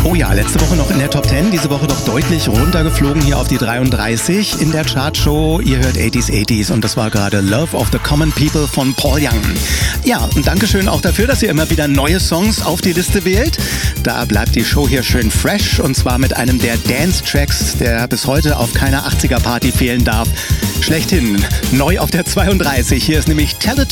Oh ja, letzte Woche noch in der Top 10, diese Woche doch deutlich runtergeflogen hier auf die 33 in der Chartshow. Ihr hört 80s und das war gerade Love of the Common People von Paul Young. Ja, und Dankeschön auch dafür, dass ihr immer wieder neue Songs auf die Liste wählt. Da bleibt die Show hier schön fresh und zwar mit einem der Dance-Tracks, der bis heute auf keiner 80er-Party fehlen darf. Schlechthin, neu auf der 32. Hier ist nämlich Tell It